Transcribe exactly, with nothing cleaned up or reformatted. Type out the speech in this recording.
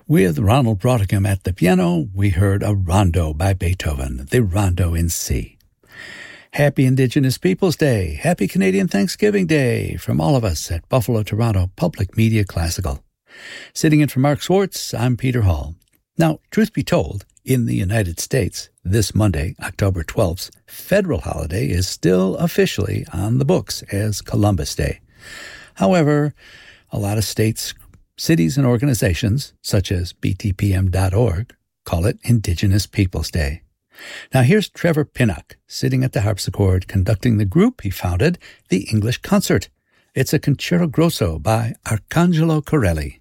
With Ronald Brautigam at the piano, we heard a rondo by Beethoven, the Rondo in C. Happy Indigenous Peoples Day, Happy Canadian Thanksgiving Day from all of us at Buffalo Toronto Public Media Classical. Sitting in for Mark Swartz, I'm Peter Hall. Now, truth be told, in the United States, this Monday, October twelfth's federal holiday is still officially on the books as Columbus Day. However, a lot of states, cities, and organizations, such as B T P M dot org, call it Indigenous Peoples Day. Now here's Trevor Pinnock, sitting at the harpsichord, conducting the group he founded, the English Concert. It's a concerto grosso by Arcangelo Corelli.